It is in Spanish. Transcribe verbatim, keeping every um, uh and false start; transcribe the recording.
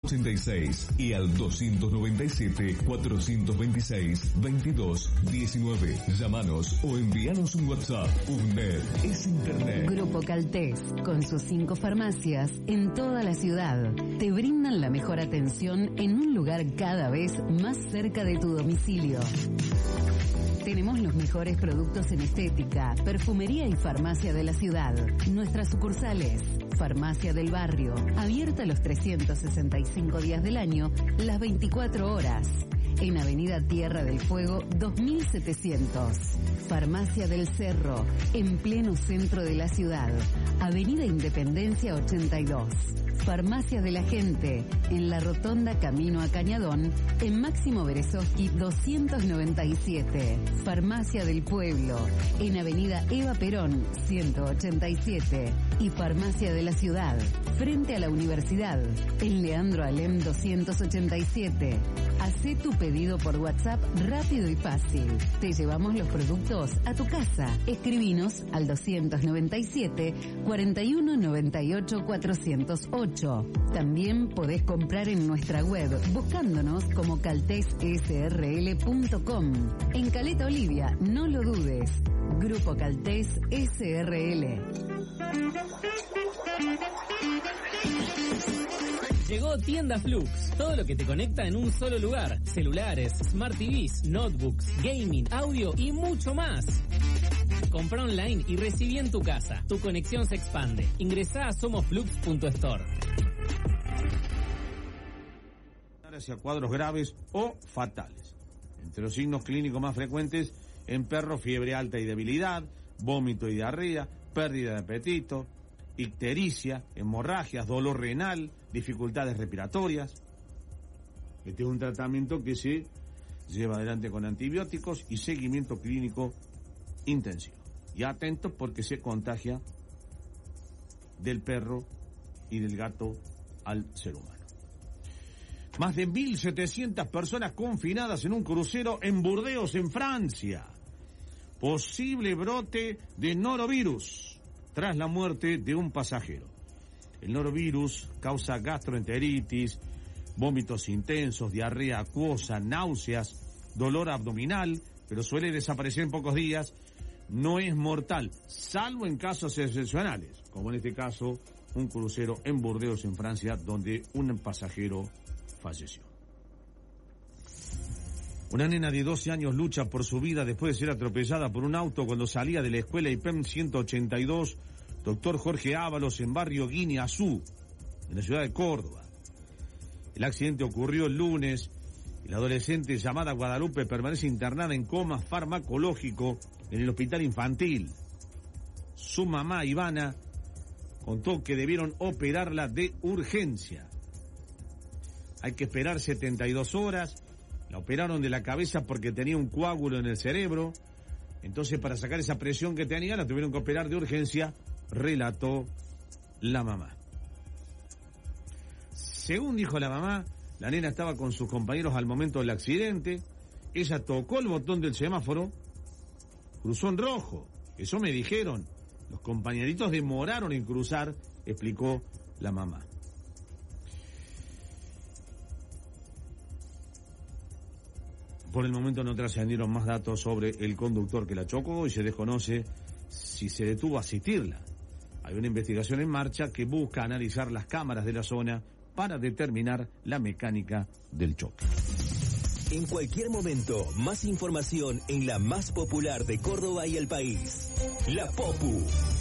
ochenta y seis y al doscientos noventa y siete, cuatrocientos veintiséis, veintidós diecinueve. Llámanos o envíanos un WhatsApp. UNED es Internet. Grupo Caltés, con sus cinco farmacias en toda la ciudad, te brindan la mejor atención en un lugar cada vez más cerca de tu domicilio. Tenemos los mejores productos en estética, perfumería y farmacia de la ciudad. Nuestras sucursales: Farmacia del Barrio, abierta los trescientos sesenta y cinco días del año, las veinticuatro horas. En Avenida Tierra del Fuego dos mil setecientos. Farmacia del Cerro, en pleno centro de la ciudad, Avenida Independencia ochenta y dos. Farmacia de la Gente, en la Rotonda Camino a Cañadón, en Máximo Berezovsky doscientos noventa y siete. Farmacia del Pueblo, en Avenida Eva Perón ciento ochenta y siete. Y Farmacia de la Ciudad, frente a la Universidad, en Leandro Alem doscientos ochenta y siete. Hacé tu pedido por WhatsApp rápido y fácil. Te llevamos los productos a tu casa. Escribinos al doscientos noventa y siete, cuarenta y uno noventa y ocho, cuatrocientos ocho. También podés comprar en nuestra web buscándonos como caltés s r l punto com. En Caleta Olivia, no lo dudes. Grupo Caltés S R L. Llegó Tienda Flux, todo lo que te conecta en un solo lugar. Celulares, Smart T Vs, notebooks, gaming, audio y mucho más. Compra online y recibí en tu casa. Tu conexión se expande. Ingresá a somosflux punto store. Hacia cuadros graves o fatales. Entre los signos clínicos más frecuentes en perros: fiebre alta y debilidad, vómito y diarrea, pérdida de apetito, ictericia, hemorragias, dolor renal, dificultades respiratorias. Este es un tratamiento que se lleva adelante con antibióticos y seguimiento clínico intensivo. Y atentos porque se contagia del perro y del gato al ser humano. Más de mil setecientas personas confinadas en un crucero en Burdeos, en Francia. Posible brote de norovirus tras la muerte de un pasajero. El norovirus causa gastroenteritis, vómitos intensos, diarrea acuosa, náuseas, dolor abdominal, pero suele desaparecer en pocos días. No es mortal, salvo en casos excepcionales, como en este caso un crucero en Burdeos, en Francia, donde un pasajero falleció. Una nena de doce años lucha por su vida después de ser atropellada por un auto cuando salía de la escuela I P E M ciento ochenta y dos, doctor Jorge Ábalos, en barrio Guinea Azul, en la ciudad de Córdoba. El accidente ocurrió el lunes y la adolescente llamada Guadalupe permanece internada en coma farmacológico en el hospital infantil. Su mamá, Ivana, contó que debieron operarla de urgencia. Hay que esperar setenta y dos horas. La operaron de la cabeza porque tenía un coágulo en el cerebro. Entonces, para sacar esa presión que tenía, la tuvieron que operar de urgencia, relató la mamá. Según dijo la mamá, la nena estaba con sus compañeros al momento del accidente. Ella tocó el botón del semáforo, cruzó en rojo. Eso me dijeron. Los compañeritos demoraron en cruzar, explicó la mamá. Por el momento no trascendieron más datos sobre el conductor que la chocó y se desconoce si se detuvo a asistirla. Hay una investigación en marcha que busca analizar las cámaras de la zona para determinar la mecánica del choque. En cualquier momento, más información en la más popular de Córdoba y el país. La Popu.